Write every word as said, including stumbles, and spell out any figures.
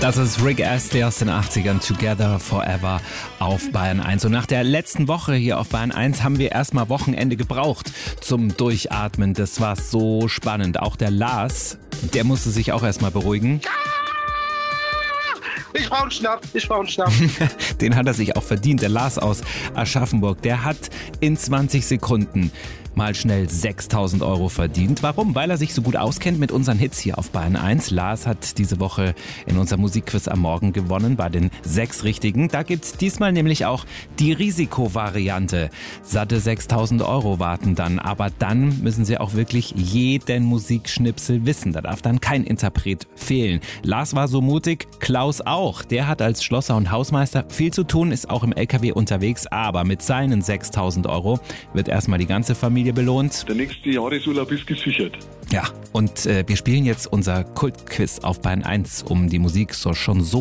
Das ist Rick Astley aus den achtzigern, Together Forever auf Bayern eins. Und nach der letzten Woche hier auf Bayern eins haben wir erstmal Wochenende gebraucht zum Durchatmen. Das war so spannend. Auch der Lars, der musste sich auch erstmal beruhigen. Ich brauche einen Schnapp, ich brauche einen Schnapp. Den hat er sich auch verdient. Der Lars aus Aschaffenburg, der hat in zwanzig Sekunden mal schnell sechstausend Euro verdient. Warum? Weil er sich so gut auskennt mit unseren Hits hier auf Bayern eins. Lars hat diese Woche in unserem Musikquiz am Morgen gewonnen bei den sechs Richtigen. Da gibt's diesmal nämlich auch die Risikovariante. Satte sechstausend Euro warten dann. Aber dann müssen Sie auch wirklich jeden Musikschnipsel wissen. Da darf dann kein Interpret fehlen. Lars war so mutig, Klaus auch. Der hat als Schlosser und Hausmeister viel zu tun, ist auch im L K W unterwegs. Aber mit seinen sechstausend Euro wird erstmal die ganze Familie belohnt. Der nächste Jahresurlaub ist gesichert. Ja, und äh, wir spielen jetzt unser Kultquiz auf Bayern eins um die Musik so schon so